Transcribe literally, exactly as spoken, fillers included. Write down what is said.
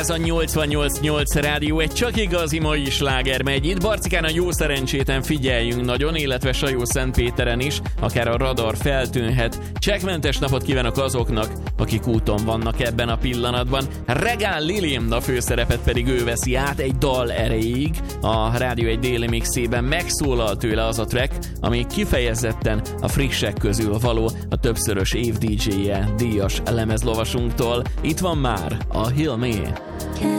Ez a nyolcvannyolc nyolc rádió, egy csak igazi mai sláger megy. Itt Barcikán a Jó Szerencséten figyeljünk nagyon, illetve Sajó-Szentpéteren is, akár a radar feltűnhet. Csekkmentes napot kívánok azoknak, akik úton vannak ebben a pillanatban. Regál Lili, a főszerepet pedig ő veszi át egy dal erejéig. A Rádió egy déli mixében megszólal tőle az a track, ami kifejezetten a frissek közül való, a többszörös év dé dzséje, díjas lemezlovasunktól. Itt van már a Heal Me.